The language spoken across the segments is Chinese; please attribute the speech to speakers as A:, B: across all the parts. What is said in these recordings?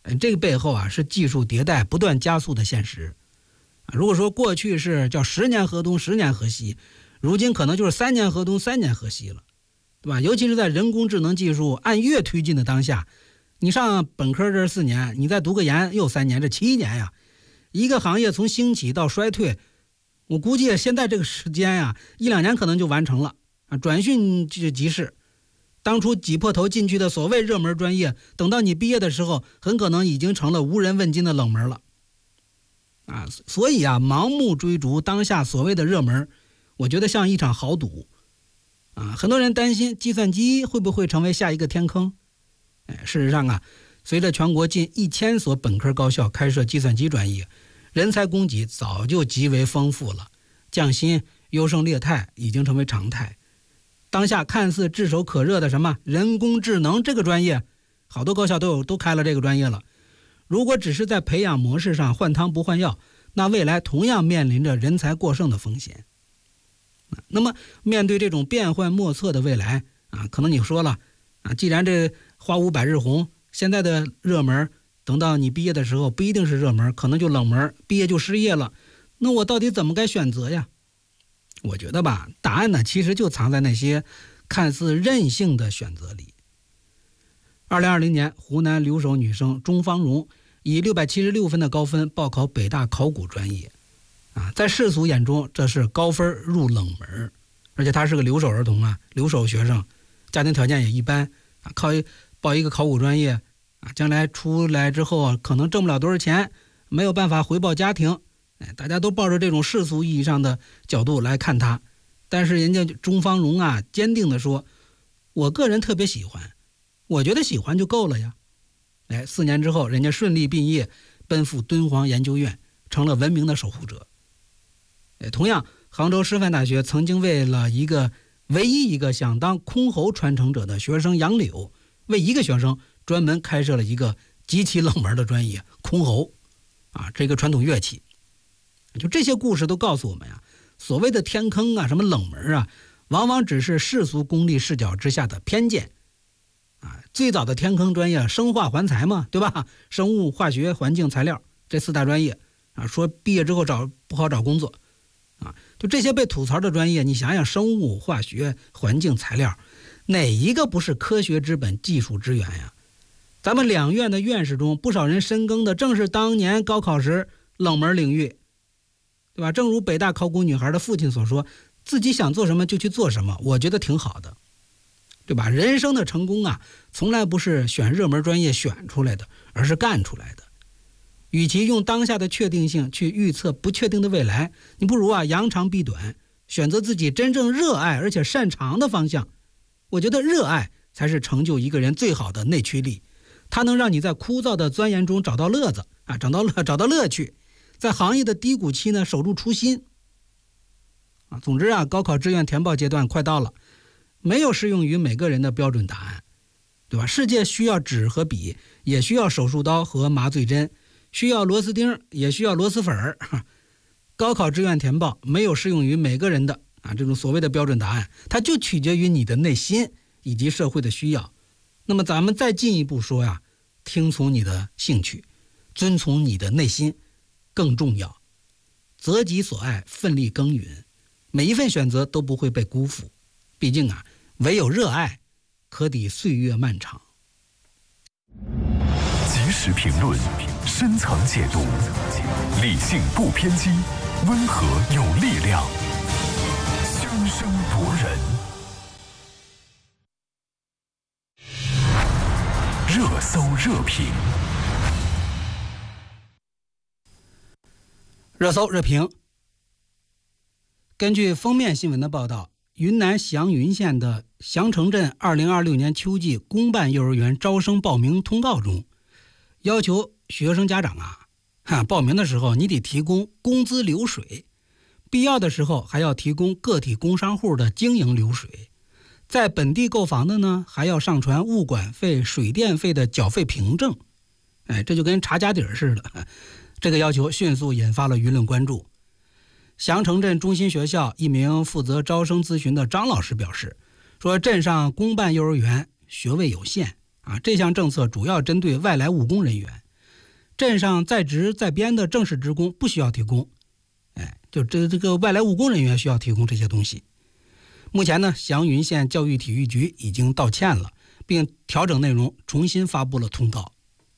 A: 这个背后啊是技术迭代不断加速的现实。如果说过去是叫10年河东10年河西，如今可能就是3年河东3年河西了，对吧？尤其是在人工智能技术按月推进的当下，你上本科这4年，你再读个研又3年，这7年呀，一个行业从兴起到衰退，我估计现在这个时间呀，1-2年可能就完成了啊。转瞬即逝，当初挤破头进去的所谓热门专业，等到你毕业的时候，很可能已经成了无人问津的冷门了啊。所以啊，盲目追逐当下所谓的热门，我觉得像一场豪赌啊。很多人担心计算机会不会成为下一个天坑。事实上啊，随着全国近1000所本科高校开设计算机专业，人才供给早就极为丰富了，降薪优胜劣汰已经成为常态。当下看似炙手可热的什么人工智能这个专业，好多高校都开了这个专业了。如果只是在培养模式上换汤不换药，那未来同样面临着人才过剩的风险。那么面对这种变幻莫测的未来啊，可能你说了啊，既然这花无百日红，现在的热门等到你毕业的时候不一定是热门，可能就冷门，毕业就失业了，那我到底怎么该选择呀？我觉得吧，答案呢其实就藏在那些看似任性的选择里。2020年，湖南留守女生钟芳蓉以676分的高分报考北大考古专业啊，在世俗眼中这是高分入冷门，而且她是个留守儿童啊，留守学生，家庭条件也一般啊，报一个考古专业啊，将来出来之后可能挣不了多少钱，没有办法回报家庭。大家都抱着这种世俗意义上的角度来看他，但是人家钟芳蓉啊，坚定地说，我个人特别喜欢，我觉得喜欢就够了呀。4年之后，人家顺利毕业，奔赴敦煌研究院，成了文明的守护者。同样，杭州师范大学曾经为了唯一一个想当箜篌传承者的学生杨柳，为一个学生专门开设了一个极其冷门的专业箜篌啊，这个传统乐器。就这些故事都告诉我们呀，所谓的天坑啊，什么冷门啊，往往只是世俗功利视角之下的偏见啊。最早的天坑专业生化环材嘛，对吧？生物、化学、环境、材料这4大专业啊，说毕业之后不好找工作啊。就这些被吐槽的专业，你想想，生物、化学、环境、材料，哪一个不是科学之本、技术之源呀？咱们2院的院士中，不少人深耕的正是当年高考时冷门领域，对吧？正如北大考古女孩的父亲所说，自己想做什么就去做什么，我觉得挺好的，对吧？人生的成功啊，从来不是选热门专业选出来的，而是干出来的。与其用当下的确定性去预测不确定的未来，你不如啊扬长避短，选择自己真正热爱而且擅长的方向。我觉得热爱才是成就一个人最好的内驱力，它能让你在枯燥的钻研中找到乐子啊，找到乐趣。在行业的低谷期呢，守住初心啊。总之啊，高考志愿填报阶段快到了，没有适用于每个人的标准答案，对吧？世界需要纸和笔，也需要手术刀和麻醉针，需要螺丝钉，也需要螺蛳粉儿。高考志愿填报没有适用于每个人的啊这种所谓的标准答案，它就取决于你的内心以及社会的需要。那么咱们再进一步说呀，听从你的兴趣，遵从你的内心更重要，择己所爱，奋力耕耘，每一份选择都不会被辜负。毕竟啊，唯有热爱，可抵岁月漫长。
B: 及时评论，深层解读，理性不偏激，温和有力量，声声夺人。热搜热评。
A: 热搜热评。根据封面新闻的报道，云南祥云县的祥城镇2026年秋季公办幼儿园招生报名通告中，要求学生家长报名的时候你得提供工资流水，必要的时候还要提供个体工商户的经营流水，在本地购房的呢还要上传物管费、水电费的缴费凭证。这就跟查家底儿似的。这个要求迅速引发了舆论关注。祥城镇中心学校一名负责招生咨询的张老师表示，说镇上公办幼儿园学位有限这项政策主要针对外来务工人员， 镇上在职在编的正式职工不需要提供，就这个外来务工人员需要提供这些东西。目前呢，祥云县教育体育局已经道歉了，并调整内容，重新发布了通告。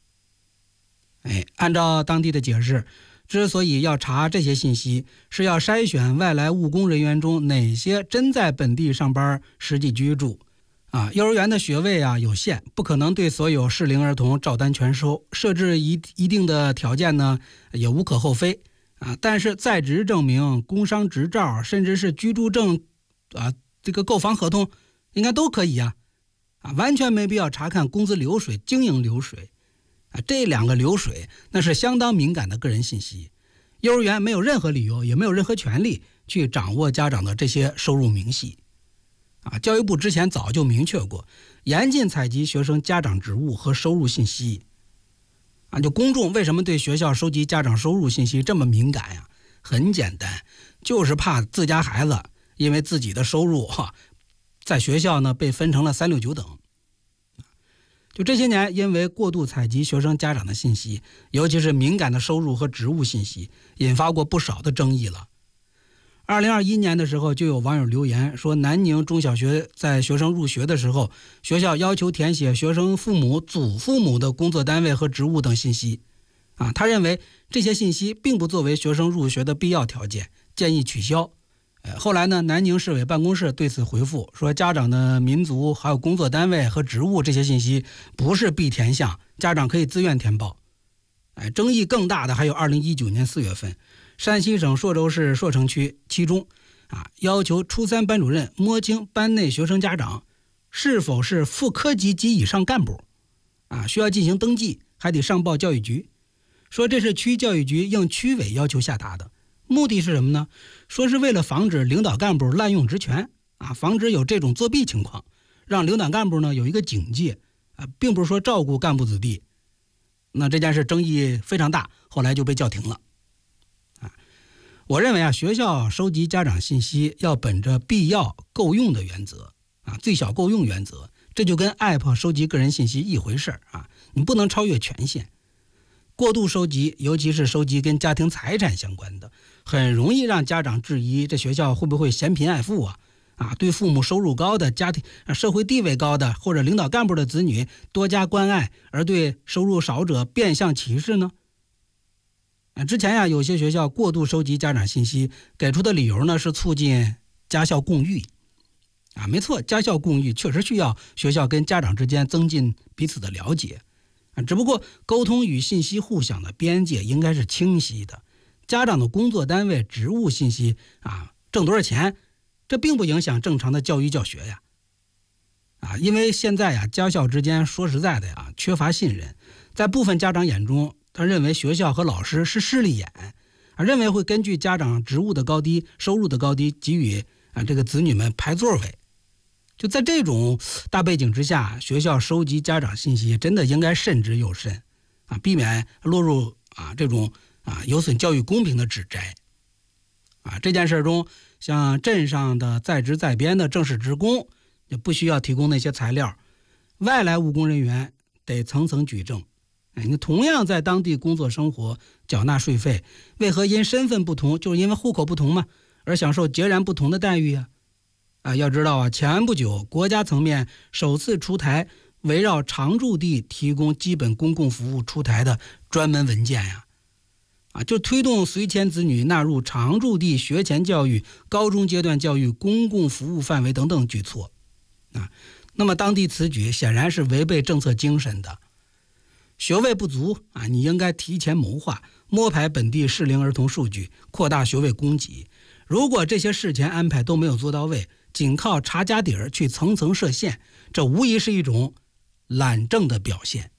A: 按照当地的解释，之所以要查这些信息，是要筛选外来务工人员中哪些真在本地上班实际居住。幼儿园的学位有限，不可能对所有适龄儿童照单全收，设置一定的条件呢，也无可厚非。但是在职证明、工商执照，甚至是居住证这个购房合同应该都可以完全没必要查看工资流水、经营流水这两个流水那是相当敏感的个人信息，幼儿园没有任何理由，也没有任何权利去掌握家长的这些收入明细教育部之前早就明确过，严禁采集学生家长职务和收入信息就公众为什么对学校收集家长收入信息这么敏感很简单，就是怕自家孩子因为自己的收入在学校呢被分成了3、6、9等。就这些年，因为过度采集学生家长的信息，尤其是敏感的收入和职务信息，引发过不少的争议了。2021年的时候，就有网友留言说，南宁中小学在学生入学的时候，学校要求填写学生父母、祖父母的工作单位和职务等信息他认为这些信息并不作为学生入学的必要条件，建议取消。后来呢，南宁市委办公室对此回复说，家长的民族还有工作单位和职务这些信息不是必填项，家长可以自愿填报。争议更大的还有2019年4月份，山西省朔州市朔城区七中要求初3班主任摸清班内学生家长是否是副科级及以上干部需要进行登记，还得上报教育局，说这是区教育局应区委要求下达的。目的是什么呢？说是为了防止领导干部滥用职权防止有这种作弊情况，让领导干部呢有一个警戒并不是说照顾干部子弟。那这件事争议非常大，后来就被叫停了我认为学校收集家长信息要本着必要够用的原则最小够用原则，这就跟 App 收集个人信息一回事你不能超越权限。过度收集，尤其是收集跟家庭财产相关的，很容易让家长质疑这学校会不会嫌贫爱富对父母收入高的、家庭社会地位高的或者领导干部的子女多加关爱，而对收入少者变相歧视呢？之前有些学校过度收集家长信息，给出的理由呢是促进家校共育没错，家校共育确实需要学校跟家长之间增进彼此的了解只不过沟通与信息互享的边界应该是清晰的。家长的工作单位、职务信息挣多少钱，这并不影响正常的教育教学因为现在家校之间说实在的缺乏信任，在部分家长眼中，他认为学校和老师是势利眼认为会根据家长职务的高低、收入的高低给予这个子女们排座位。就在这种大背景之下，学校收集家长信息真的应该慎之又慎避免落入这种有损教育公平的指摘这件事中，像镇上的在职在编的正式职工也不需要提供那些材料，外来务工人员得层层举证你同样在当地工作生活、缴纳税费，为何因身份不同，就是因为户口不同嘛，而享受截然不同的待遇要知道前不久国家层面首次出台围绕常住地提供基本公共服务出台的专门文件就推动随迁子女纳入常住地学前教育、高中阶段教育公共服务范围等等举措那么当地此举显然是违背政策精神的。学位不足你应该提前谋划，摸排本地适龄儿童数据，扩大学位供给。如果这些事前安排都没有做到位，仅靠查家底儿去层层设限，这无疑是一种懒政的表现。